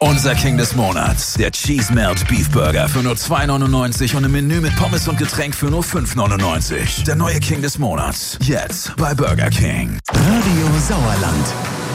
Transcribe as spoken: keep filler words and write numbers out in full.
Unser King des Monats. Der Cheese Melt Beef Burger für nur zwei neunundneunzig und im Menü mit Pommes und Getränk für nur fünf neunundneunzig. Der neue King des Monats. Jetzt bei Burger King. Radio Sauerland.